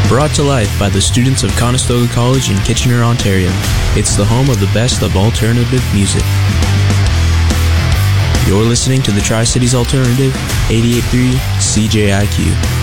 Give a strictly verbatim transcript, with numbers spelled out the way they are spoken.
Brought to life by the students of Conestoga College in Kitchener, Ontario. It's the home of the best of alternative music. You're listening to the Tri-Cities Alternative, eighty-eight point three C J I Q.